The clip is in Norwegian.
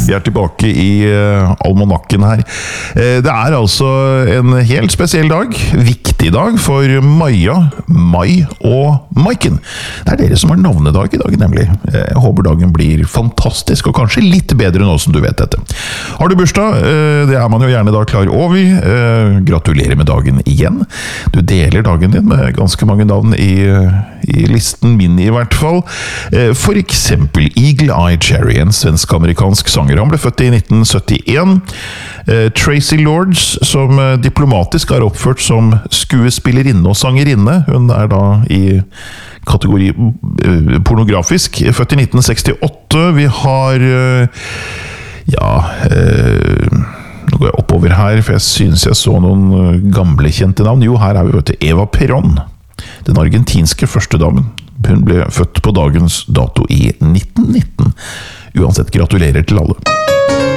Vi tilbake i almanakken her. Det altså en helt spesiell dag, viktig dag for Maja, Mai og Maiken. Det dere som har navnedag i dag, nemlig. Jeg håper dagen blir fantastisk, og kanskje litt bedre nå som du vet dette. Har du bursdag? Det man jo gjerne da klar over. Gratulerer med dagen igjen. Du deler dagen din med ganske mange navn i listen min i hvert fall. For eksempel Eagle Eye Cherry, en svensk-amerikansk sanger. Han ble født i 1971. Tracy Lords, som diplomatisk oppført som skuespillerinne og sangerinne. Hun da i kategori pornografisk. Født i 1968. Vi har nå går jeg oppover her, for jeg synes jeg så noen gamle kjente navn. Jo, her vi Eva Perón, den argentinske førstedamen. Hun ble født på dagens dato i 1919. Uansett, gratulerer til alle.